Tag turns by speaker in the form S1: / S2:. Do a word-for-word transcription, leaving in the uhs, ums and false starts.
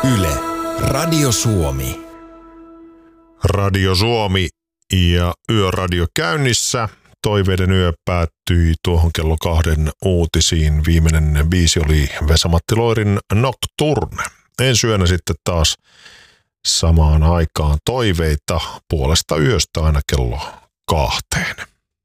S1: Yle, Radio Suomi.
S2: Radio Suomi ja Yöradio käynnissä. Toiveiden yö päättyi tuohon kello kahden uutisiin. Viimeinen biisi oli Vesa-Matti Loirin Nocturne. Ensi yönä sitten taas samaan aikaan toiveita puolesta yöstä aina kello kahteen.